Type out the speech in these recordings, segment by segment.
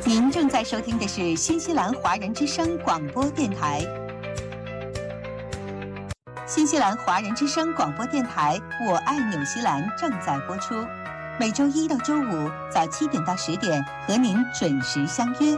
您正在收听的是新西兰华人之声广播电台。新西兰华人之声广播电台《我爱纽西兰》正在播出，每周一到周五早7点到10点和您准时相约。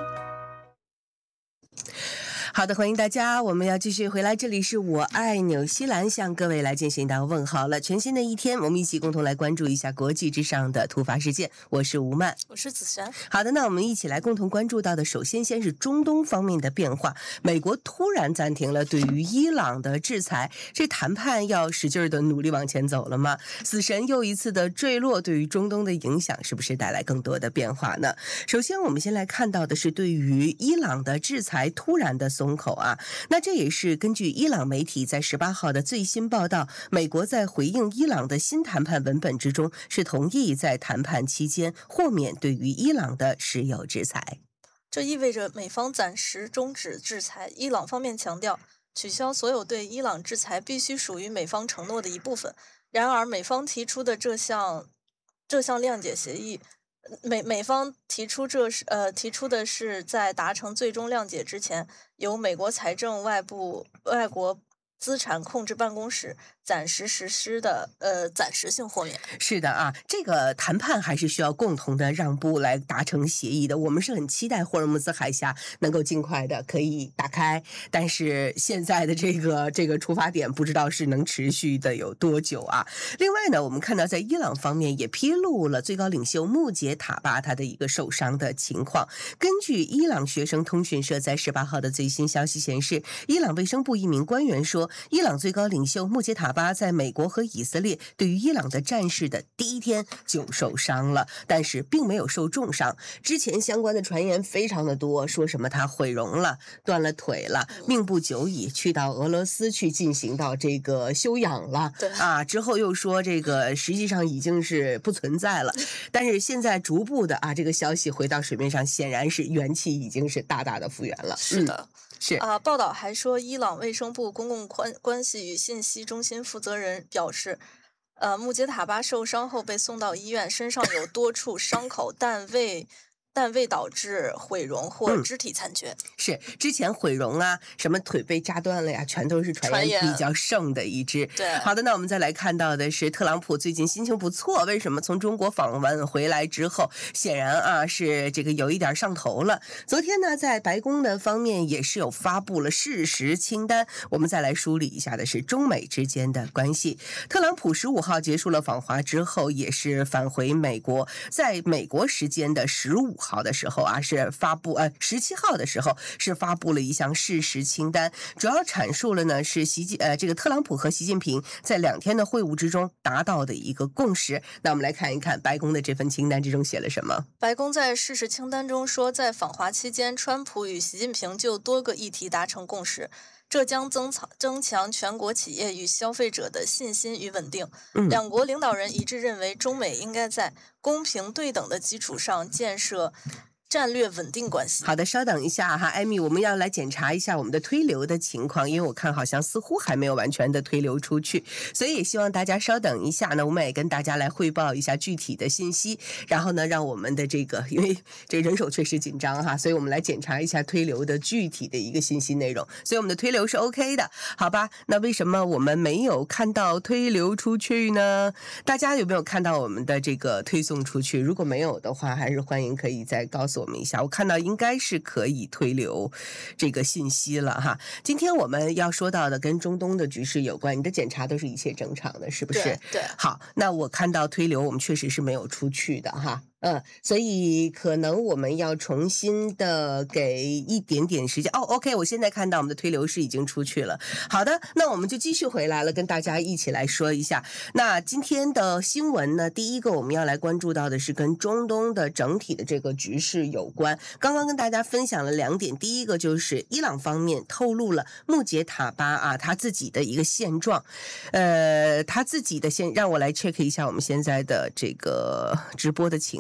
好的，欢迎大家，我们要继续回来，这里是我爱纽西兰，向各位来进行一道问好了。全新的一天，我们一起共同来关注一下国际之上的突发事件。我是吴曼， 我是子璇。 好的，那我们一起来共同关注到的，首先是中东方面的变化。美国突然暂停了对于伊朗的制裁，这谈判要使劲的努力往前走了吗？死神又一次的坠落，对于中东的影响是不是带来更多的变化呢？首先我们先来看到的是对于伊朗的制裁突然的松口啊，那这也是根据伊朗媒体在18号的最新报道，美国在回应伊朗的新谈判文本之中，是同意在谈判期间豁免对于伊朗的石油制裁。 这意味着美方暂时终止制裁，伊朗方面强调取消所有对伊朗制裁必须属于美方承诺的一部分。然而美方提出的这项谅解协议，美方提出的是在达成最终谅解之前，由美国财政外国资产控制办公室暂时实施的暂时性豁免。 是的啊，这个谈判还是需要共同的让步来达成协议的。我们是很期待霍尔木兹海峡能够尽快的可以打开，但是现在的这个出发点不知道是能持续的有多久啊。另外呢，我们看到在伊朗方面也披露了最高领袖穆杰塔巴他的一个受伤的情况。根据伊朗学生通讯社在18号的最新消息显示，伊朗卫生部一名官员说，伊朗最高领袖穆杰塔巴在美国和以色列对于伊朗的战事的第一天就受伤了，但是并没有受重伤。之前相关的传言非常的多，说什么他毁容了，断了腿了，命不久矣，去到俄罗斯去进行到这个休养了啊，之后又说这个实际上已经是不存在了。但是现在逐步的这个消息回到水面上，显然是元气已经是大大的复原了。 是的。 是报道还说，伊朗卫生部公共关系与信息中心负责人表示，穆杰塔巴受伤后被送到医院，身上有多处伤口，但未导致毁容或肢体残缺。 是之前毁容啊，什么腿被扎断了呀，全都是传言比较盛的一支。 对， 好的，那我们再来看到的是特朗普最近心情不错，为什么？从中国访问回来之后，显然是这个有一点上头了。昨天呢，在白宫的方面也是有发布了事实清单。我们再来梳理一下的是中美之间的关系。特朗普15号结束了访华之后，也是返回美国，在美国时间的15号的时候是发布17号的时候是发布了一项事实清单，主要阐述了呢是这个特朗普和习近平在2天的会晤之中达到的一个共识。那我们来看一看白宫的这份清单之中写了什么。 白宫在事实清单中说，在访华期间，川普与习近平就多个议题达成共识，这将增强全国企业与消费者的信心与稳定。两国领导人一致认为，中美应该在公平对等的基础上建设战略稳定关系。 好的，稍等一下哈，艾米，我们要来检查一下我们的推流的情况，因为我看好像似乎还没有完全的推流出去，所以也希望大家稍等一下呢，我们也跟大家来汇报一下具体的信息，然后呢，让我们的因为这人手确实紧张哈，所以我们来检查一下推流的具体的一个信息内容，所以我们的推流是 OK 的，好吧？那为什么我们没有看到推流出去呢？大家有没有看到我们的这个推送出去？如果没有的话，还是欢迎可以再告诉我们一下。我看到应该是可以推流这个信息了哈。今天我们要说到的跟中东的局势有关，你的检查都是一切正常的，是不是？ 对。 好，那我看到推流我们确实是没有出去的哈。所以可能我们要重新的给一点点时间。OK， 我现在看到我们的推流是已经出去了。好的，那我们就继续回来了，跟大家一起来说一下。那今天的新闻呢，第一个我们要来关注到的是跟中东的整体的这个局势有关。刚刚跟大家分享了2点，第一个就是伊朗方面透露了穆杰塔巴他自己的一个现状。他自己的让我来 check 一下我们现在的这个直播的情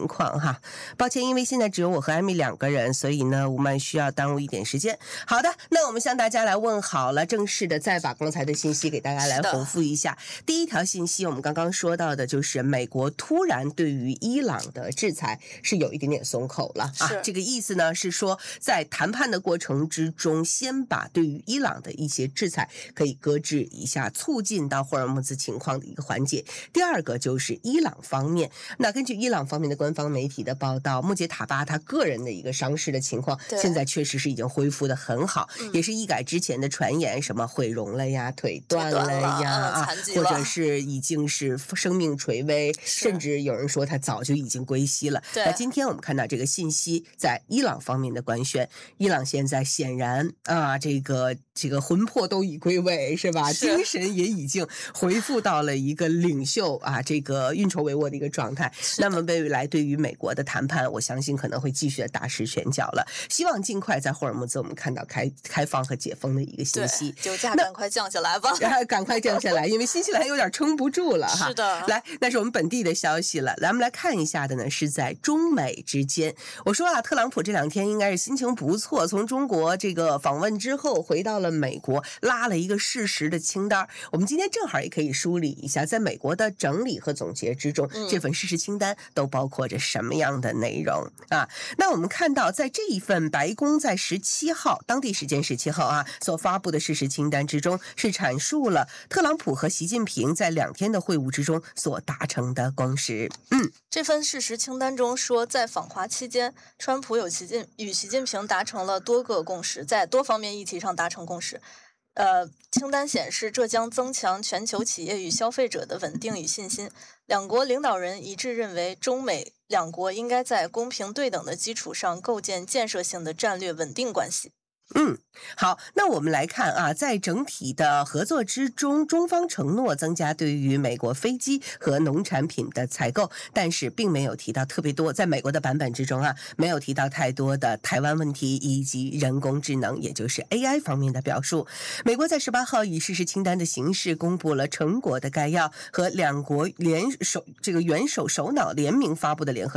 情况哈。抱歉，因为现在只有我和艾米2个人，所以呢，我们需要耽误一点时间。好的，那我们向大家来问好了，正式的再把刚才的信息给大家来回复一下。第一条信息，我们刚刚说到的就是美国突然对于伊朗的制裁是有一点点松口了啊。这个意思呢是说，在谈判的过程之中，先把对于伊朗的一些制裁可以搁置一下，促进到霍尔木兹情况的一个缓解。第二个就是伊朗方面，那根据伊朗方面的官方媒体的报道，穆杰塔巴他个人的一个伤势的情况，现在确实是已经恢复的很好，也是一改之前的传言，什么毁容了呀、腿断了呀或者是已经是生命垂危，甚至有人说他早就已经归西了。那今天我们看到这个信息，在伊朗方面的官宣，伊朗现在显然啊，这个魂魄都已归位，是吧？精神也已经恢复到了一个领袖啊，这个运筹帷幄的一个状态。那么未来对于美国的谈判，我相信可能会继续的大施拳脚了。希望尽快在霍尔木兹我们看到开放和解封的一个信息， 油价赶快降下来吧， 赶快降下来，因为新西兰有点撑不住了哈。 是的， 来，那是我们本地的消息了。咱们来看一下的呢，是在中美之间。我说啊，特朗普这2天应该是心情不错，从中国这个访问之后回到了美国，拉了一个事实的清单。我们今天正好也可以梳理一下，在美国的整理和总结之中，这份事实清单都包括着什么样的内容啊？那我们看到，在这一份白宫在17号当地时间17号啊所发布的事实清单之中，是阐述了特朗普和习近平在2天的会晤之中所达成的共识。 这份事实清单中说，在访华期间，川普与习近平达成了多个共识，在多方面议题上达成共识。清单显示，这将增强全球企业与消费者的稳定与信心。两国领导人一致认为，中美两国应该在公平对等的基础上构建建设性的战略稳定关系。 好，那我们来看啊，在整体的合作之中，中方承诺增加对于美国飞机和农产品的采购，但是并没有提到特别多，在美国的版本之中啊，没有提到太多的台湾问题以及人工智能，也就是 AI 方面的表述。美国在18号以事实清单的形式公布了成果的概要和两国元首首脑联名发布的联合